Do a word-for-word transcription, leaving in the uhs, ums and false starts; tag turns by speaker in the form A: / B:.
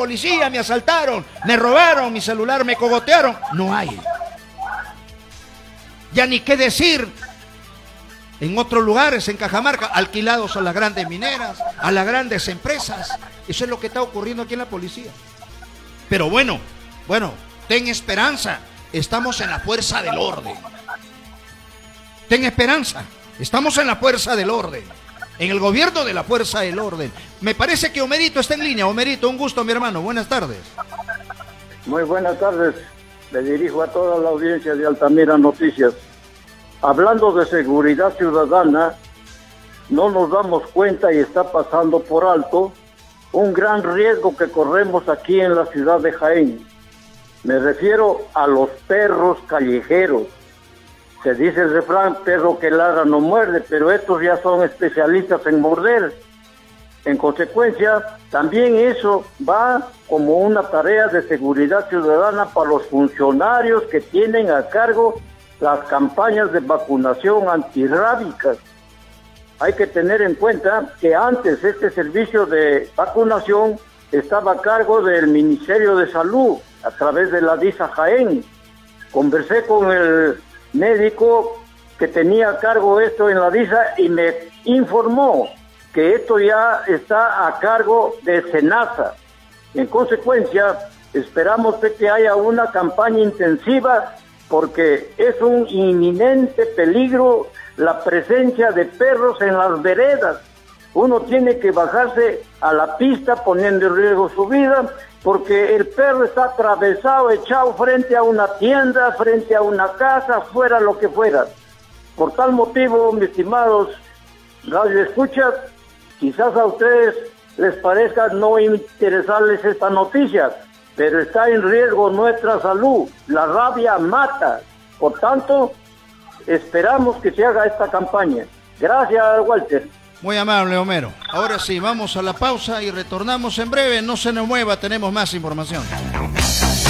A: policía, me asaltaron, me robaron mi celular, me cogotearon. No hay. Ya ni qué decir. En otros lugares, en Cajamarca, alquilados a las grandes mineras, a las grandes empresas. Eso es lo que está ocurriendo aquí en la policía. Pero bueno, bueno, ten esperanza. Estamos en la fuerza del orden. Ten esperanza. Estamos en la fuerza del orden. En el gobierno de la fuerza del orden. Me parece que Homerito está en línea. Homerito, un gusto, mi hermano. Buenas tardes.
B: Muy buenas tardes. Le dirijo a toda la audiencia de Altamira Noticias. Hablando de seguridad ciudadana, no nos damos cuenta y está pasando por alto un gran riesgo que corremos aquí en la ciudad de Jaén. Me refiero a los perros callejeros. Se dice el refrán, perro que ladra no muerde, pero estos ya son especialistas en morder. En consecuencia, también eso va como una tarea de seguridad ciudadana para los funcionarios que tienen a cargo las campañas de vacunación antirrábicas. Hay que tener en cuenta que antes este servicio de vacunación estaba a cargo del Ministerio de Salud a través de la DISA Jaén. Conversé con el médico que tenía a cargo esto en la DISA y me informó que esto ya está a cargo de SENASA. En consecuencia, esperamos que haya una campaña intensiva porque es un inminente peligro la presencia de perros en las veredas. Uno tiene que bajarse a la pista poniendo en riesgo su vida porque el perro está atravesado, echado frente a una tienda, frente a una casa, fuera lo que fuera. Por tal motivo, mis estimados radioescuchas, quizás a ustedes les parezca no interesarles esta noticia, pero está en riesgo nuestra salud. La rabia mata. Por tanto, esperamos que se haga esta campaña. Gracias, Walter.
A: Muy amable, Homero. Ahora sí, vamos a la pausa y retornamos en breve. No se nos mueva, tenemos más información.